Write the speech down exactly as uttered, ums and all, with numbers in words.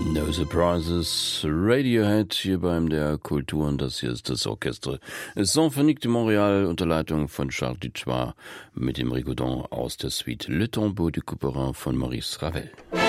No Surprises, Radiohead hier beim der Kultur und das hier ist das Orchestre Symphonique de Montréal unter Leitung von Charles Duchois mit dem Rigodon aus der Suite Le Tombeau du Couperin von Maurice Ravel.